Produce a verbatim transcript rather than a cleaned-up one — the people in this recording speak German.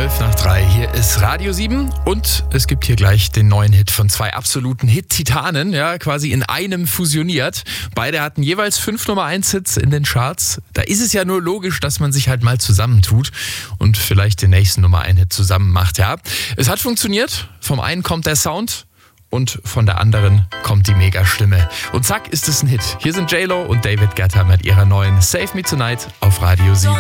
zwölf nach drei. Hier ist Radio sieben und es gibt hier gleich den neuen Hit von zwei absoluten Hit-Titanen, ja, quasi in einem fusioniert. Beide hatten jeweils fünf Nummer eins Hits in den Charts. Da ist es ja nur logisch, dass man sich halt mal zusammentut und vielleicht den nächsten Nummer eins Hit zusammen macht, ja. Es hat funktioniert. Vom einen kommt der Sound und von der anderen kommt die Mega-Stimme. Und zack, ist es ein Hit. Hier sind J-Lo und David Guetta mit ihrer neuen Save Me Tonight auf Radio sieben.